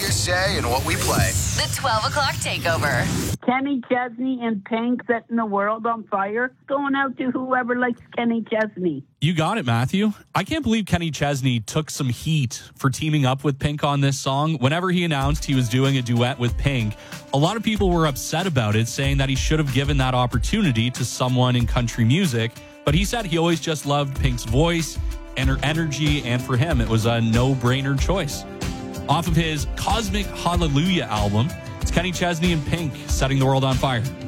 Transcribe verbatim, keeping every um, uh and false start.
you say and what we play. The twelve o'clock takeover. Kenny Chesney and Pink setting the world on fire. Going out to whoever likes Kenny Chesney. You got it, Matthew. I can't believe Kenny Chesney took some heat for teaming up with Pink on this song. Whenever he announced he was doing a duet with Pink, a lot of people were upset about it, saying that he should have given that opportunity to someone in country music. But he said he always just loved Pink's voice and her energy, and for him, it was a no-brainer choice. Off of his Cosmic Hallelujah album, it's Kenny Chesney and Pink setting the world on fire.